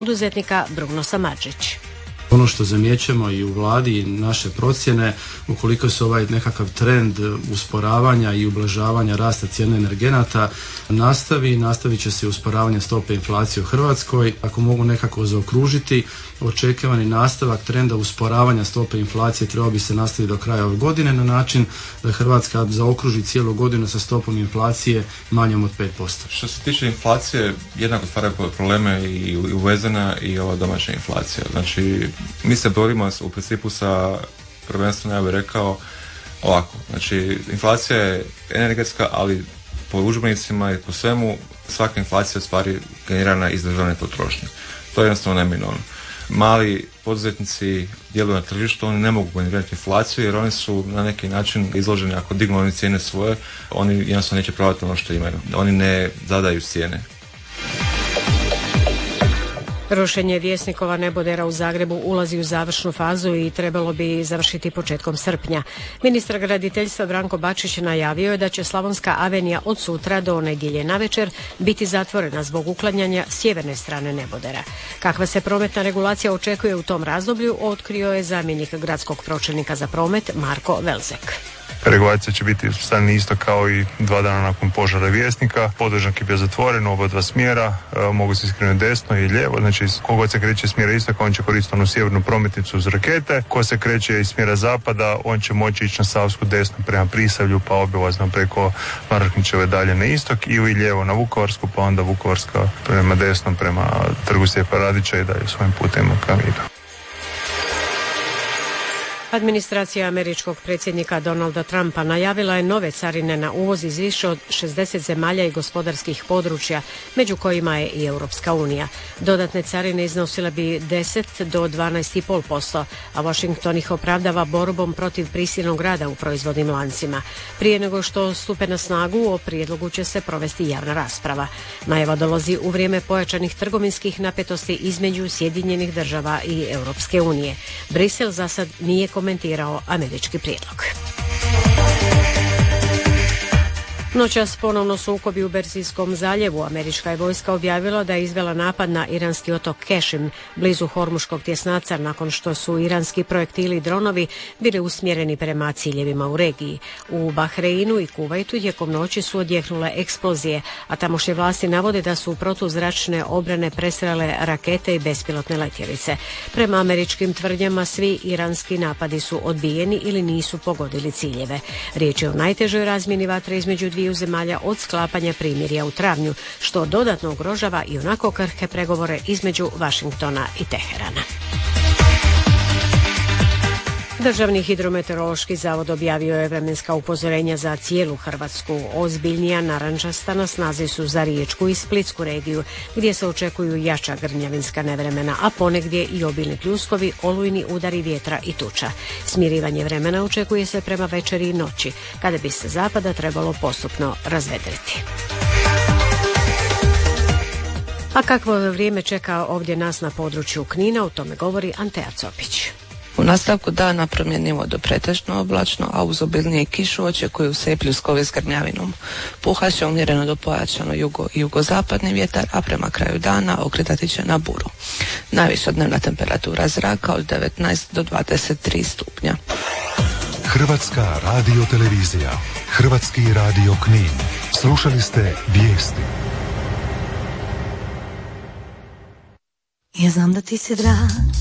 poduzetnika Bruno Samardžić. Ono što zamjećujemo i u vladi i naše procjene, ukoliko se ovaj nekakav trend usporavanja i ublažavanja rasta cijene energenata nastavit će se usporavanje stope inflacije u Hrvatskoj. Ako mogu nekako zaokružiti, očekivani nastavak trenda usporavanja stope inflacije trebao bi se nastaviti do kraja ove godine na način da Hrvatska zaokruži cijelu godinu sa stopom inflacije manjom od 5%. Što se tiče inflacije, jednako stvaraju probleme i uvezena i ova domaća inflacija. Znači, mi se borimo u principu sa, prvenstveno ja bih rekao ovako, znači inflacija je energetska, ali po udžbenicima i po svemu svaka inflacija je stvari generirana iz državne potrošnje. To je jednostavno neminovno. Mali poduzetnici djeluju na tržištu, oni ne mogu generirati inflaciju jer oni su na neki način izloženi, ako dignu oni cijene svoje, oni jednostavno neće prodati ono što imaju. Oni ne zadaju cijene. Rušenje Vjesnikova nebodera u Zagrebu ulazi u završnu fazu i trebalo bi završiti početkom srpnja. Ministar graditeljstva Branko Bačić najavio je da će Slavonska avenija od sutra do nedjelje navečer biti zatvorena zbog uklanjanja sjeverne strane nebodera. Kakva se prometna regulacija očekuje u tom razdoblju, otkrio je zamjenik gradskog pročelnika za promet Marko Velzek. Regulacija će biti stani isto kao i 2 dana nakon požara Vjesnika. Podvožnjak je bio zatvoren u oba dva smjera, mogu se skrenuti desno i lijevo, znači kogod se kreće iz smjera istoka, on će koristiti onu sjevernu prometnicu uz rakete, ko se kreće iz smjera zapada, on će moći ići na Savsku desno prema Prisavlju, pa obilazno preko Maraknićeve dalje na istok ili lijevo na Vukovarsku, pa onda Vukovarska prema desnom prema Trgu Stjepa Radića i dalje svojim putem ka Miru. Administracija američkog predsjednika Donalda Trumpa najavila je nove carine na uvoz iz više od 60 zemalja i gospodarskih područja, među kojima je i Europska unija. Dodatne carine iznosile bi 10 do 12,5%, a Washington ih opravdava borbom protiv prisilnog rada u proizvodnim lancima. Prije nego što stupe na snagu, o prijedlogu će se provesti javna rasprava. Najava dolazi u vrijeme pojačanih trgovinskih napetosti između Sjedinjenih država i Europske unije. Brisel za sad nije komentirao američki prijedlog. Noćas ponovno sukobi u Persijskom zaljevu. Američka je vojska objavila da je izvela napad na iranski otok Kešim, blizu Hormuškog tjesnaca, nakon što su iranski projektili i dronovi bili usmjereni prema ciljevima u regiji. U Bahreinu i Kuvajtu tijekom noći su odjeknule eksplozije, a tamošnje vlasti navode da su protuzračne obrane presrele rakete i bespilotne letjelice. Prema američkim tvrdnjama svi iranski napadi su odbijeni ili nisu pogodili ciljeve. Riječ je o najtežoj razmjeni vatre između dviju zemalja od sklapanja primirja u travnju, što dodatno ugrožava i onako krhke pregovore između Washingtona i Teherana. Državni hidrometeorološki zavod objavio je vremenska upozorenja za cijelu Hrvatsku. Ozbiljnija narančasta na snazi su za Riječku i Splitsku regiju, gdje se očekuju jača grmljavinska nevremena, a ponegdje i obilni pljuskovi, olujni udari vjetra i tuča. Smirivanje vremena očekuje se prema večeri i noći, kada bi se zapada trebalo postupno razvedriti. A kakvo vrijeme čeka ovdje nas na području Knina, o tome govori Antea Copić. U nastavku dana promjenjivo do pretežno oblačno, a uz obilnije kišu očekuju se pljuskovi s grmljavinom. Puhat će umjereno do pojačano jugo i jugozapadni vjetar, a prema kraju dana okretati će na buru. Najviša dnevna temperatura zraka od 19 do 23 stupnja. Hrvatska radiotelevizija, Hrvatski radio Knin. Slušali ste vijesti. Ja znam da ti si drag,